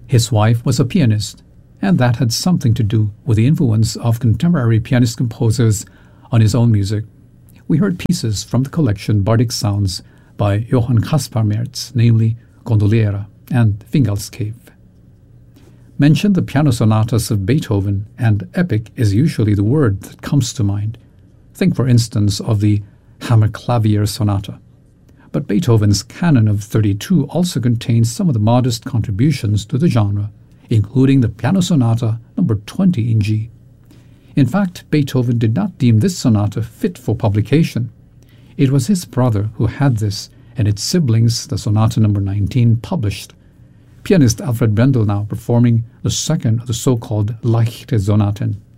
His wife was a pianist, and that had something to do with the influence of contemporary pianist composers on his own music. We heard pieces from the collection Bardic Sounds by Johann Caspar Merz, namely Gondoliera and Fingal's Cave. Mention the piano sonatas of Beethoven, and epic is usually the word that comes to mind. Think, for instance, of the Hammerklavier Sonata. But Beethoven's Canon of 32 also contains some of the modest contributions to the genre, including the Piano Sonata No. 20 in G. In fact, Beethoven did not deem this sonata fit for publication. It was his brother who had this and its siblings, the Sonata No. 19, published. Pianist Alfred Brendel now performing the second of the so-called Leichte Sonaten.